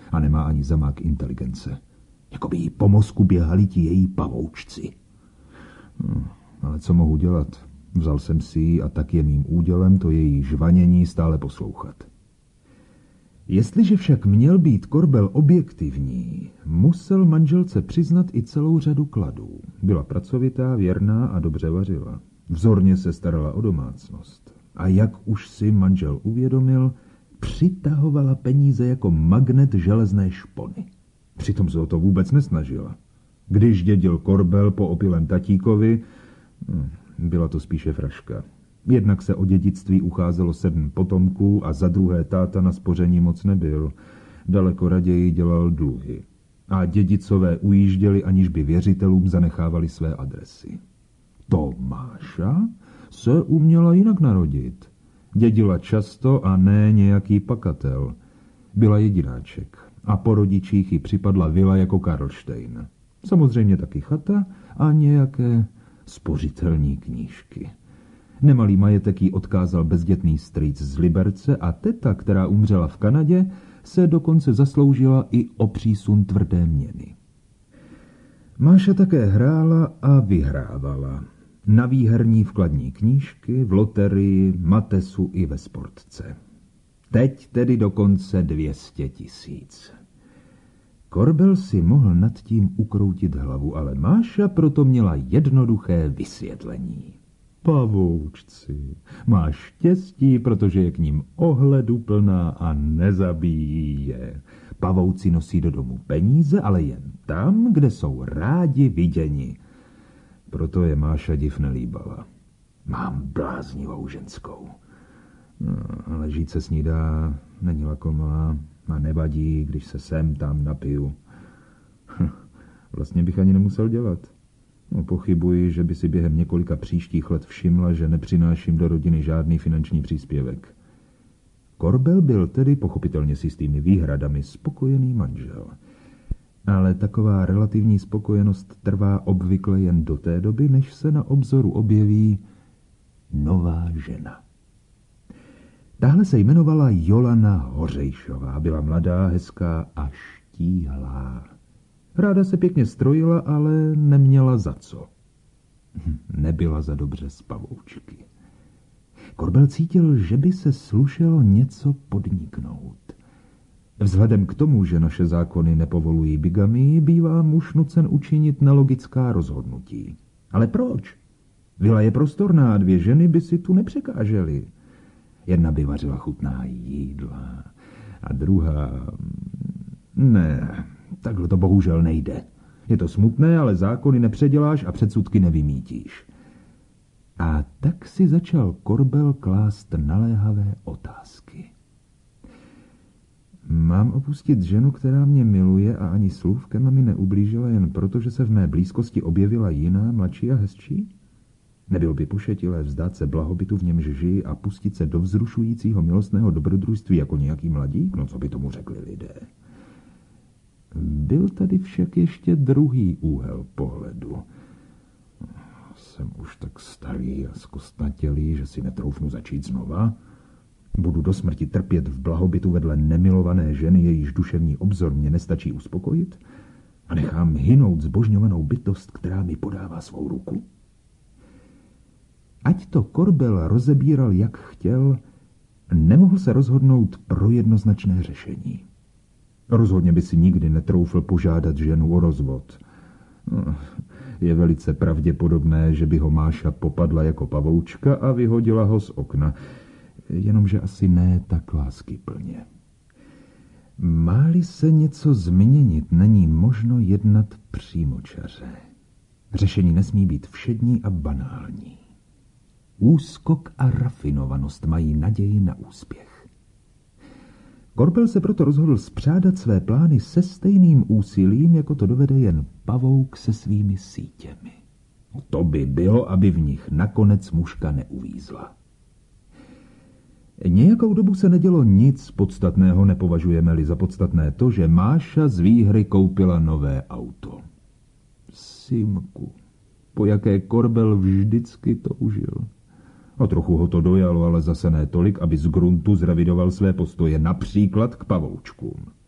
a nemá ani zamák inteligence. Jakoby jí po mozku běhali ti její pavoučci. Ale co mohu dělat? Vzal jsem si ji a tak je mým údělem to její žvanění stále poslouchat. Jestliže však měl být Korbel objektivní, musel manželce přiznat i celou řadu kladů. Byla pracovitá, věrná a dobře vařila. Vzorně se starala o domácnost. A jak už si manžel uvědomil, přitahovala peníze jako magnet železné špony. Přitom se o to vůbec nesnažila. Když dědil Korbel po opilém tatíkovi, byla to spíše fraška. Jednak se o dědictví ucházelo 7 potomků a za druhé táta na spoření moc nebyl. Daleko raději dělal dluhy. A dědicové ujížděli, aniž by věřitelům zanechávali své adresy. To Máša se uměla jinak narodit. Dědila často a ne nějaký pakatel. Byla jedináček a po rodičích jí připadla vila jako Karlštejn. Samozřejmě taky chata a nějaké spořitelní knížky. Nemalý majetek jí odkázal bezdětný strýc z Liberce a teta, která umřela v Kanadě, se dokonce zasloužila i o přísun tvrdé měny. Máša také hrála a vyhrávala. Na výherní vkladní knížky, v loterii, matesu i ve sportce. Teď tedy dokonce 200 000. Korbel si mohl nad tím ukroutit hlavu, ale Máša proto měla jednoduché vysvětlení. Pavoučci, máš štěstí, protože je k ním ohleduplná a nezabíjí je. Pavouci nosí do domu peníze, ale jen tam, kde jsou rádi viděni. Proto je Máša div nelíbala. Mám bláznivou ženskou. Ale žít se s ní dá, není lakomá a nevadí, když se sem tam napiju. Vlastně bych ani nemusel dělat. Pochybuji, že by si během několika příštích let všimla, že nepřináším do rodiny žádný finanční příspěvek. Korbel byl tedy pochopitelně s jistými výhradami spokojený manžel. Ale taková relativní spokojenost trvá obvykle jen do té doby, než se na obzoru objeví nová žena. Tahle se jmenovala Jolana Hořejšová, byla mladá, hezká a štíhlá. Ráda se pěkně strojila, ale neměla za co. Nebyla za dobře z pavoučky. Korbel cítil, že by se slušelo něco podniknout. Vzhledem k tomu, že naše zákony nepovolují bigamii, bývá muž nucen učinit nelogická rozhodnutí. Ale proč? Vila je prostorná a 2 ženy by si tu nepřekážely. Jedna by vařila chutná jídla a druhá... Ne, takhle to bohužel nejde. Je to smutné, ale zákony nepředěláš a předsudky nevymítíš. A tak si začal Korbel klást naléhavé otázky. Mám opustit ženu, která mě miluje a ani slůvkem mi neublížila jen proto, že se v mé blízkosti objevila jiná, mladší a hezčí? Nebyl by pošetilé vzdát se blahobytu, v němž žijí a pustit se do vzrušujícího milostného dobrodružství jako nějaký mladík? No co by tomu řekli lidé? Byl tady však ještě druhý úhel pohledu. Jsem už tak starý a zkostnatělý, že si netroufnu začít znova. Budu do smrti trpět v blahobytu vedle nemilované ženy, jejíž duševní obzor mě nestačí uspokojit? A nechám hynout zbožňovanou bytost, která mi podává svou ruku? Ať to Korbel rozebíral, jak chtěl, nemohl se rozhodnout pro jednoznačné řešení. Rozhodně by si nikdy netroufl požádat ženu o rozvod. Je velice pravděpodobné, že by ho Máša popadla jako pavoučka a vyhodila ho z okna, jenomže asi ne tak láskyplně. Má-li se něco změnit, není možno jednat přímočaře. Řešení nesmí být všední a banální. Úskok a rafinovanost mají naději na úspěch. Korbel se proto rozhodl spřádat své plány se stejným úsilím, jako to dovede jen pavouk se svými sítěmi. To by bylo, aby v nich nakonec muška neuvízla. Nějakou dobu se nedělo nic podstatného, nepovažujeme-li za podstatné to, že Máša z výhry koupila nové auto. Simku, po jaké Korbel vždycky toužil. A trochu ho to dojalo, ale zase ne tolik, aby z gruntu zrevidoval své postoje, například k pavoučkům.